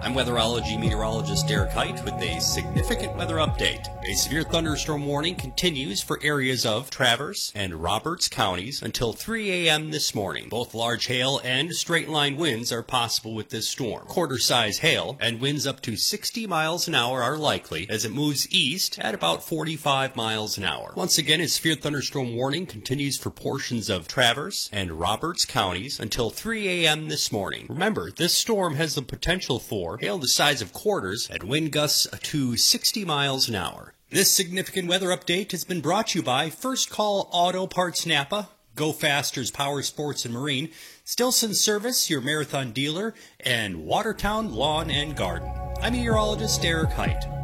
I'm weatherology meteorologist Derek Height with a significant weather update. A severe thunderstorm warning continues for areas of Traverse and Roberts counties until 3 a.m. this morning. Both large hail and straight-line winds are possible with this storm. Quarter-size hail and winds up to 60 miles an hour are likely as it moves east at about 45 miles an hour. Once again, a severe thunderstorm warning continues for portions of Traverse and Roberts counties until 3 a.m. this morning. Remember, this storm has the potential for hail the size of quarters and wind gusts to 60 miles an hour. This significant weather update has been brought to you by First Call Auto Parts Napa, Go Faster's Power Sports and Marine, Stilson Service, your marathon dealer, and Watertown Lawn and Garden. I'm meteorologist Derek Height.